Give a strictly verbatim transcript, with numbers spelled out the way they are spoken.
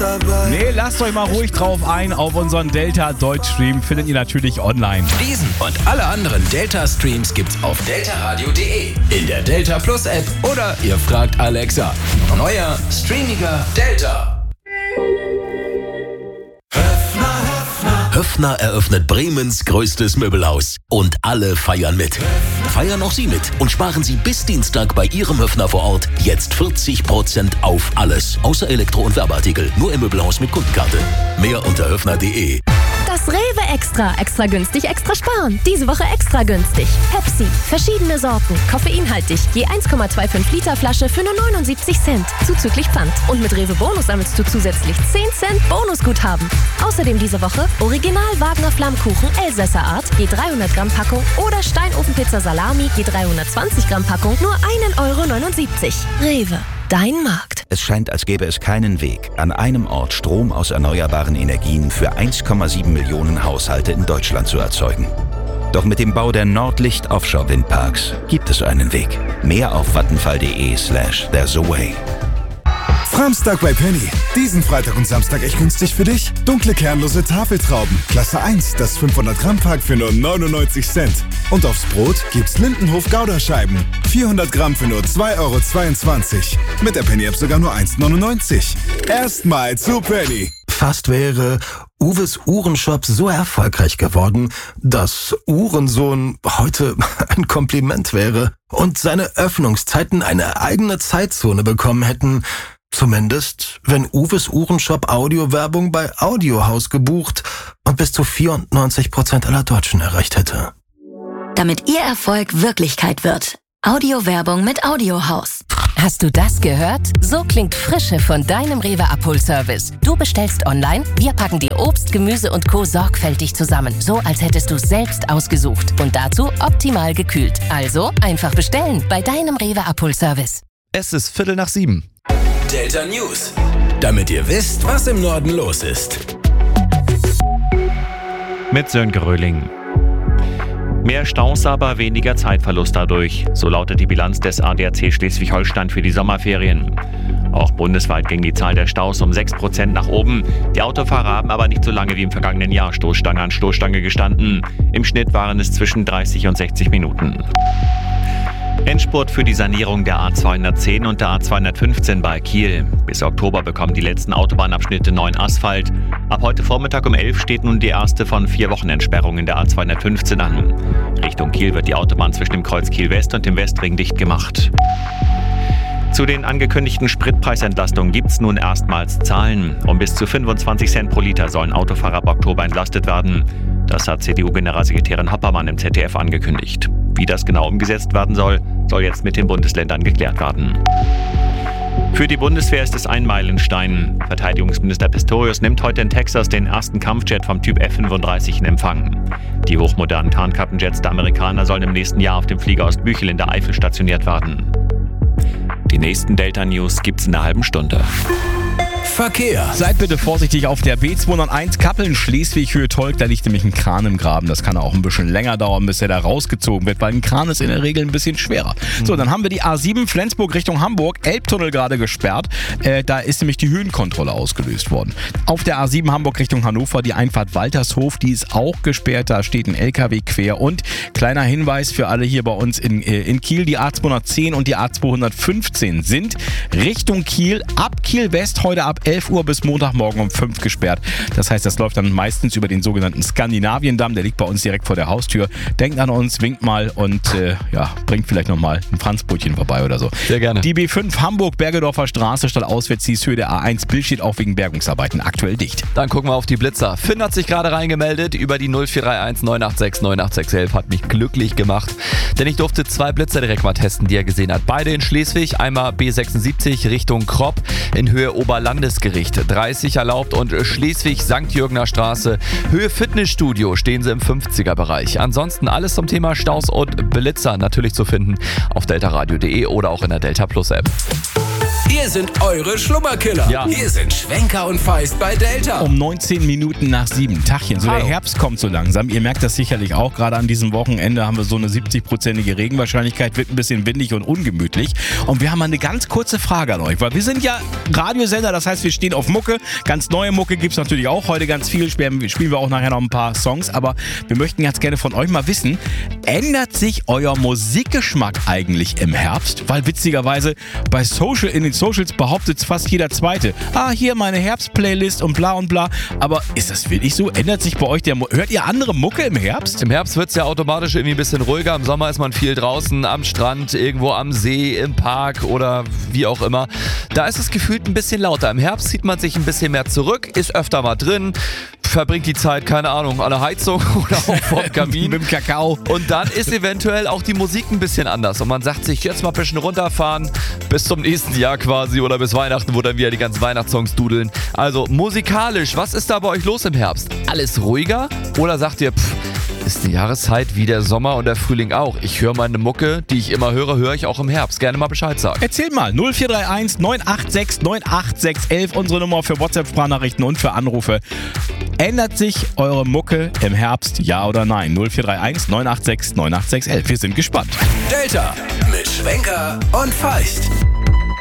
dabei. Nee, lasst euch mal ruhig drauf ein. Auf unseren Delta Deutsch-Stream findet ihr natürlich online. Diesen und alle anderen Delta-Streams gibt's auf delta radio punkt de, in der Delta Plus App oder ihr fragt Alexa. Neuer, streamiger Delta. Höffner eröffnet Bremens größtes Möbelhaus und alle feiern mit. Feiern auch Sie mit und sparen Sie bis Dienstag bei Ihrem Höffner vor Ort jetzt vierzig Prozent auf alles. Außer Elektro- und Werbeartikel. Nur im Möbelhaus mit Kundenkarte. Mehr unter höffner punkt de. Das Rewe Extra. Extra günstig, extra sparen. Diese Woche extra günstig. Pepsi. Verschiedene Sorten. Koffeinhaltig. Je eins Komma fünfundzwanzig Liter Flasche für nur neunundsiebzig Cent. Zuzüglich Pfand. Und mit Rewe Bonus sammelst du zusätzlich zehn Cent Bonusguthaben. Außerdem diese Woche Original Wagner Flammkuchen Elsässer Art. Je dreihundert Gramm Packung. Oder Steinofenpizza Salami. Je dreihundertzwanzig Gramm Packung. Nur ein Euro neunundsiebzig. Rewe. Dein Markt. Es scheint, als gäbe es keinen Weg, an einem Ort Strom aus erneuerbaren Energien für eins Komma sieben Millionen Haushalte in Deutschland zu erzeugen. Doch mit dem Bau der Nordlicht Offshore Windparks gibt es einen Weg. Mehr auf vattenfall.de slash there's a way. Framstag bei Penny. Diesen Freitag und Samstag echt günstig für dich. Dunkle kernlose Tafeltrauben. Klasse eins, das fünfhundert Gramm Pack für nur neunundneunzig Cent. Und aufs Brot gibt's Lindenhof Gouda-Scheiben. vierhundert Gramm für nur zwei Euro zweiundzwanzig. Mit der Penny-App sogar nur eins neunundneunzig. Erstmal zu Penny. Fast wäre Uwes Uhrenshop so erfolgreich geworden, dass Uhrensohn heute ein Kompliment wäre und seine Öffnungszeiten eine eigene Zeitzone bekommen hätten. Zumindest, wenn Uwes Uhrenshop Audiowerbung bei Audiohaus gebucht und bis zu vierundneunzig Prozent aller Deutschen erreicht hätte. Damit Ihr Erfolg Wirklichkeit wird. Audiowerbung mit Audiohaus. Hast du das gehört? So klingt Frische von deinem Rewe Abholservice. Du bestellst online, wir packen dir Obst, Gemüse und Co. sorgfältig zusammen. So, als hättest du es selbst ausgesucht. Und dazu optimal gekühlt. Also einfach bestellen bei deinem Rewe Abholservice. Es ist Viertel nach sieben. Delta News. Damit ihr wisst, was im Norden los ist. Mit Sönke Röhling. Mehr Staus, aber weniger Zeitverlust dadurch. So lautet die Bilanz des A D A C Schleswig-Holstein für die Sommerferien. Auch bundesweit ging die Zahl der Staus um sechs Prozent nach oben. Die Autofahrer haben aber nicht so lange wie im vergangenen Jahr Stoßstange an Stoßstange gestanden. Im Schnitt waren es zwischen dreißig und sechzig Minuten. Endspurt für die Sanierung der A zweihundertzehn und der A zweihundertfünfzehn bei Kiel. Bis Oktober bekommen die letzten Autobahnabschnitte neuen Asphalt. Ab heute Vormittag um elf steht nun die erste von vier Wochenendsperrungen der A zweihundertfünfzehn an. Richtung Kiel wird die Autobahn zwischen dem Kreuz Kiel West und dem Westring dicht gemacht. Zu den angekündigten Spritpreisentlastungen gibt es nun erstmals Zahlen. Um bis zu fünfundzwanzig Cent pro Liter sollen Autofahrer ab Oktober entlastet werden. Das hat C D U-Generalsekretärin Hoppermann im Z D F angekündigt. Wie das genau umgesetzt werden soll, soll jetzt mit den Bundesländern geklärt werden. Für die Bundeswehr ist es ein Meilenstein. Verteidigungsminister Pistorius nimmt heute in Texas den ersten Kampfjet vom Typ F fünfunddreißig in Empfang. Die hochmodernen Tarnkappenjets der Amerikaner sollen im nächsten Jahr auf dem Flieger aus Büchel in der Eifel stationiert werden. Die nächsten Delta News gibt's in einer halben Stunde. Verkehr. Seid bitte vorsichtig auf der B zweihunderteins Kappeln-Schleswig-Höhe-Tolk. Da liegt nämlich ein Kran im Graben. Das kann auch ein bisschen länger dauern, bis er da rausgezogen wird, weil ein Kran ist in der Regel ein bisschen schwerer. Mhm. So, dann haben wir die A sieben Flensburg Richtung Hamburg. Elbtunnel gerade gesperrt. Äh, da ist nämlich die Höhenkontrolle ausgelöst worden. Auf der A sieben Hamburg Richtung Hannover die Einfahrt Waltershof. Die ist auch gesperrt. Da steht ein L K W quer. Und kleiner Hinweis für alle hier bei uns in, äh, in Kiel. Die A zweihundertzehn und die A zweihundertfünfzehn sind Richtung Kiel ab Kiel West heute ab elf Uhr bis Montagmorgen um fünf gesperrt. Das heißt, das läuft dann meistens über den sogenannten Skandinaviendamm. Der liegt bei uns direkt vor der Haustür. Denkt an uns, winkt mal und äh, ja, bringt vielleicht nochmal ein Franzbrötchen vorbei oder so. Sehr gerne. Die B fünf Hamburg Bergedorfer Straße statt Auswärtshöhe der A eins Bill steht auch wegen Bergungsarbeiten aktuell dicht. Dann gucken wir auf die Blitzer. Finn hat sich gerade reingemeldet über die null vier drei eins neun acht sechs neun acht sechs elf. Hat mich glücklich gemacht, denn ich durfte zwei Blitzer direkt mal testen, die er gesehen hat. Beide in Schleswig. Einmal B sechsundsiebzig Richtung Kropp in Höhe Oberlandesgericht. dreißig erlaubt und Schleswig Sankt Jürgener Straße. Höhe Fitnessstudio stehen sie im fünfziger Bereich. Ansonsten alles zum Thema Staus und Blitzer natürlich zu finden auf delta radio punkt de oder auch in der Delta Plus App. Hier sind eure Schlummerkiller. Ja. Hier sind Schwenker und Feist bei Delta. Um neunzehn Minuten nach sieben. Tachchen. So, Hallo. der Herbst kommt so langsam. Ihr merkt das sicherlich auch. Gerade an diesem Wochenende haben wir so eine siebzig-prozentige Regenwahrscheinlichkeit. Wird ein bisschen windig und ungemütlich. Und wir haben mal eine ganz kurze Frage an euch. Weil wir sind ja Radiosender, das heißt, wir stehen auf Mucke. Ganz neue Mucke gibt es natürlich auch. Heute ganz viel. Spielen, spielen wir auch nachher noch ein paar Songs. Aber wir möchten ganz gerne von euch mal wissen, ändert sich euer Musikgeschmack eigentlich im Herbst? Weil witzigerweise bei Social, in den Socials behauptet fast jeder Zweite, ah, hier meine Herbst-Playlist und bla und bla. Aber ist das wirklich so? Ändert sich bei euch der Mu- Hört ihr andere Mucke im Herbst? Im Herbst wird es ja automatisch irgendwie ein bisschen ruhiger. Im Sommer ist man viel draußen, am Strand, irgendwo am See, im Park oder wie auch immer. Da ist es gefühlt ein bisschen lauter. Im Herbst zieht man sich ein bisschen mehr zurück, ist öfter mal drin, verbringt die Zeit, keine Ahnung, an der Heizung oder auch vom Kamin. Mit dem Kakao. Und dann ist eventuell auch die Musik ein bisschen anders. Und man sagt sich, jetzt mal ein bisschen runterfahren bis zum nächsten Jahr quasi oder bis Weihnachten, wo dann wieder die ganzen Weihnachtssongs dudeln. Also musikalisch, was ist da bei euch los im Herbst? Alles ruhiger? Oder sagt ihr, pff, ist die Jahreszeit wie der Sommer und der Frühling auch? Ich höre meine Mucke, die ich immer höre, höre ich auch im Herbst. Gerne mal Bescheid sagen. Erzählt mal. null vier drei eins neun acht sechs neun acht sechs eins eins, unsere Nummer für WhatsApp-Sprachnachrichten und für Anrufe. Ändert sich eure Mucke im Herbst, ja oder nein? null vier drei eins neun acht sechs neun acht sechs eins eins. Wir sind gespannt. Delta mit Schwenker und Feist.